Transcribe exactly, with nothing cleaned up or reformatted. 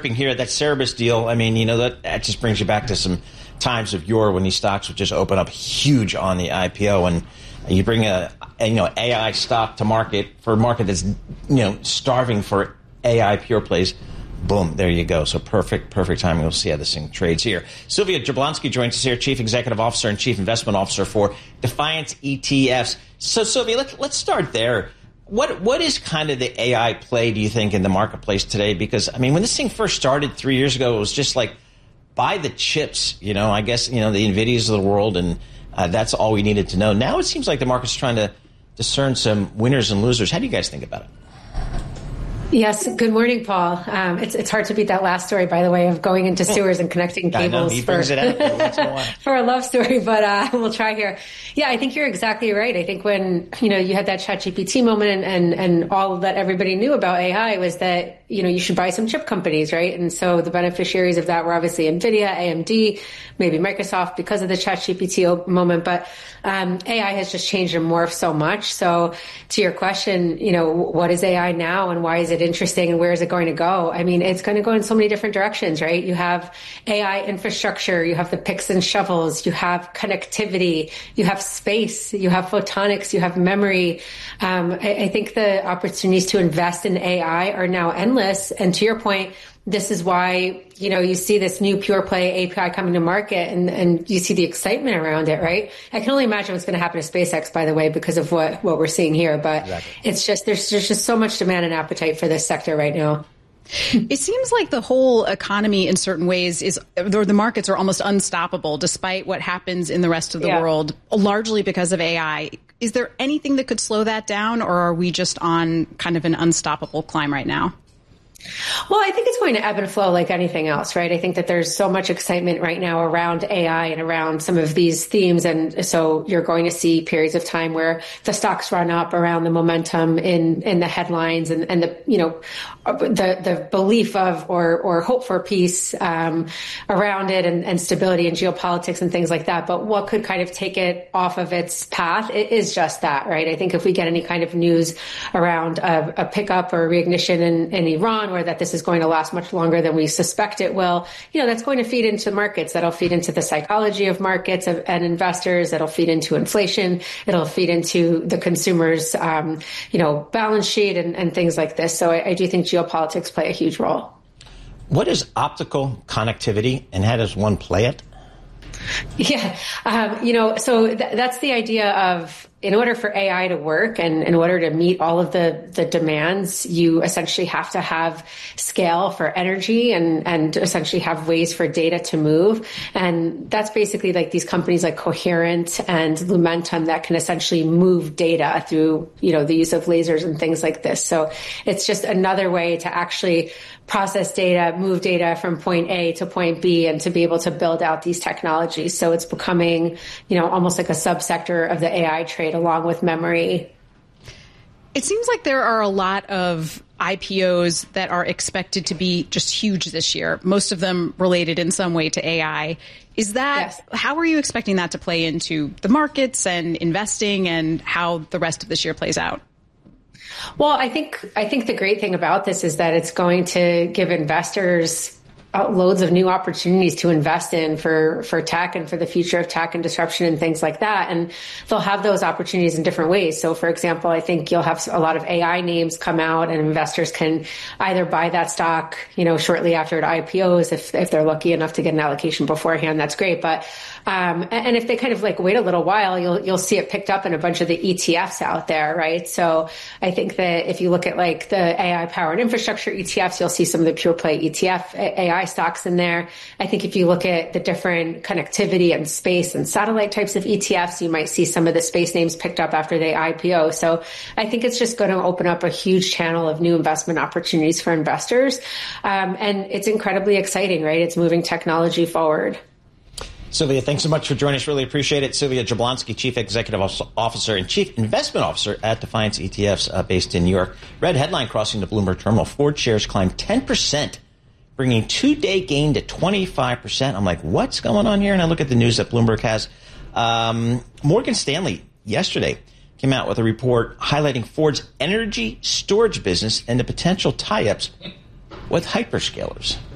tripping here. That Cerebras deal, I mean, you know, that, that just brings you back to some times of yore when these stocks would just open up huge on the I P O, and you bring a, a you know A I stock to market for a market that's, you know, starving for A I pure plays. Boom, there you go. So perfect, perfect timing. We'll see how this thing trades here. Sylvia Jablonski joins us here, Chief Executive Officer and Chief Investment Officer for Defiance E T Fs. So, Sylvia, let's, let's start there. What What is kind of the A I play, do you think, in the marketplace today? Because, I mean, when this thing first started three years ago, it was just like, buy the chips, you know, I guess, you know, the NVIDIAs of the world, and uh, that's all we needed to know. Now it seems like the market's trying to discern some winners and losers. How do you guys think about it? Yes. Good morning, Paul. Um, it's it's hard to beat that last story, by the way, of going into sewers and connecting cables. I know, he brings for, it out. for a love story, but uh, we'll try here. Yeah, I think you're exactly right. I think when, you know, you had that ChatGPT moment and, and, and all that everybody knew about A I was that, you know, you should buy some chip companies, right? And so the beneficiaries of that were obviously NVIDIA, A M D, maybe Microsoft because of the ChatGPT moment. But um, A I has just changed and morphed so much. So to your question, you know, what is A I now and why is it interesting and where is it going to go? I mean, it's going to go in so many different directions, right? You have A I infrastructure, you have the picks and shovels, you have connectivity, you have space, you have photonics, you have memory. Um, I, I think the opportunities to invest in A I are now endless. And to your point, this is why, you know, you see this new pure play A P I coming to market and, and you see the excitement around it, right? I can only imagine what's going to happen to SpaceX, by the way, because of what, what we're seeing here. But exactly. it's just, there's, there's just so much demand and appetite for this sector right now. It seems like the whole economy in certain ways is, or the markets are almost unstoppable despite what happens in the rest of the yeah. world, largely because of A I. Is there anything that could slow that down, or are we just on kind of an unstoppable climb right now? Well, I think it's going to ebb and flow like anything else, right? I think that there's so much excitement right now around A I and around some of these themes. And so you're going to see periods of time where the stocks run up around the momentum in, in the headlines and, and the, you know, the, the belief of or, or hope for peace um, around it and, and stability and geopolitics and things like that. But what could kind of take it off of its path it is just that, right? I think if we get any kind of news around a, a pickup or reignition in, in Iran, or that this is going to last much longer than we suspect it will, you know, that's going to feed into markets. That'll feed into the psychology of markets of, and investors. That'll feed into inflation. It'll feed into the consumer's, um, you know, balance sheet and, and things like this. So I, I do think geopolitics play a huge role. What is optical connectivity and how does one play it? Yeah, um, you know, so th- that's the idea of, in order for A I to work and in order to meet all of the, the demands, you essentially have to have scale for energy and, and essentially have ways for data to move. And that's basically like these companies like Coherent and Lumentum that can essentially move data through, you know, the use of lasers and things like this. So it's just another way to actually process data, move data from point A to point B, and to be able to build out these technologies. So it's becoming, you know, almost like a subsector of the A I trade along with memory. It seems like there are a lot of I P Os that are expected to be just huge this year, most of them related in some way to A I. Is that, yes. How are you expecting that to play into the markets and investing and how the rest of this year plays out? Well, I think I think the great thing about this is that it's going to give investors loads of new opportunities to invest in for, for tech and for the future of tech and disruption and things like that. And they'll have those opportunities in different ways. So for example, I think you'll have a lot of A I names come out and investors can either buy that stock, you know, shortly after it I P Os. If, if they're lucky enough to get an allocation beforehand, that's great. But, um, and, and if they kind of like wait a little while, you'll, you'll see it picked up in a bunch of the E T Fs out there, right? So I think that if you look at like the A I powered infrastructure E T Fs, you'll see some of the pure play E T F A I stocks in there. I think if you look at the different connectivity and space and satellite types of E T Fs, you might see some of the space names picked up after they I P O. So I think it's just going to open up a huge channel of new investment opportunities for investors. Um, and it's incredibly exciting, right? It's moving technology forward. Sylvia, thanks so much for joining us. Really appreciate it. Sylvia Jablonski, Chief Executive Officer and Chief Investment Officer at Defiance E T Fs uh, based in New York. Red headline crossing the Bloomberg terminal. Ford shares climbed ten percent, bringing two-day gain to twenty-five percent. I'm like, what's going on here? And I look at the news that Bloomberg has. Um, Morgan Stanley yesterday came out with a report highlighting Ford's energy storage business and the potential tie-ups with hyperscalers.